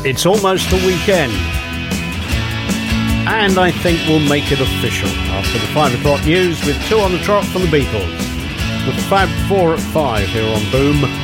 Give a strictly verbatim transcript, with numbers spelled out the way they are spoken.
It's almost the weekend, and I think we'll make it official after the five o'clock news with Two on the Trot from the Beatles, with Fab Four at five here on Boom.